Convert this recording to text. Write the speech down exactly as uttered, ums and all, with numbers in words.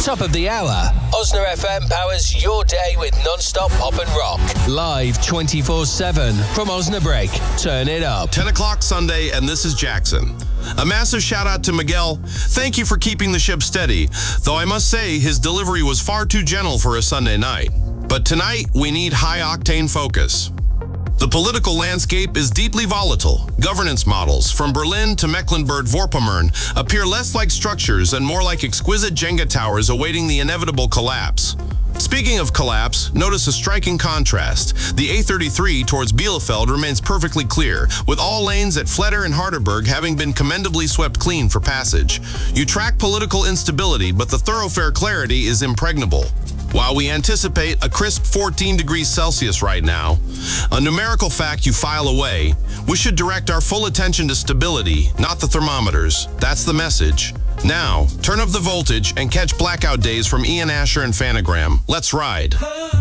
Top of the hour, Osna F M powers your day with non-stop pop and rock. Live twenty-four seven from Osnabrück. Turn it up. ten o'clock Sunday, and this is Jackson. A massive shout out to Miguel. Thank you for keeping the ship steady, though I must say his delivery was far too gentle for a Sunday night. But tonight, we need high-octane focus. The political landscape is deeply volatile. Governance models, from Berlin to Mecklenburg-Vorpommern, appear less like structures and more like exquisite Jenga towers awaiting the inevitable collapse. Speaking of collapse, notice a striking contrast. The A thirty-three towards Bielefeld remains perfectly clear, with all lanes at Fletter and Harderberg having been commendably swept clean for passage. You track political instability, but the thoroughfare clarity is impregnable. While we anticipate a crisp fourteen degrees Celsius right now, a numerical fact you file away, we should direct our full attention to stability, not the thermometers. That's the message. Now, turn up the voltage and catch blackout days from Ian Asher and Phanogram. Let's ride.